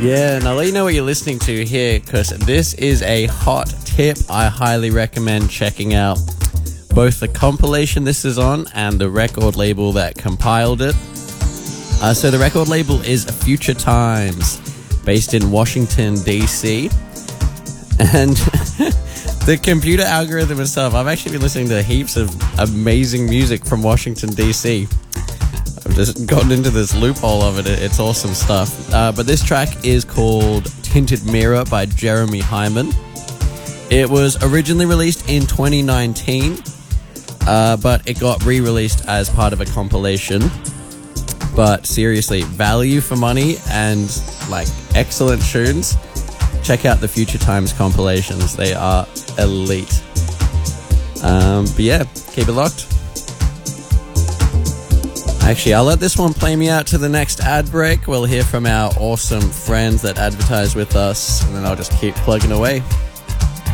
Yeah, and I'll let you know what you're listening to here, because this is a hot tip. I highly recommend checking out both the compilation this is on and the record label that compiled it. So the record label is Future Times, based in Washington, D.C. And the computer algorithm itself, I've actually been listening to heaps of amazing music from Washington, D.C. I've just gotten into this loophole of it. It's awesome stuff. But this track is called Tinted Mirror by Jeremy Hyman. It was originally released in 2019, but it got re-released as part of a compilation. But seriously, value for money and like excellent tunes. Check out the Future Times compilations. They are elite. But yeah, keep it locked. Actually, I'll let this one play me out to the next ad break. We'll hear from our awesome friends that advertise with us, and then I'll just keep plugging away.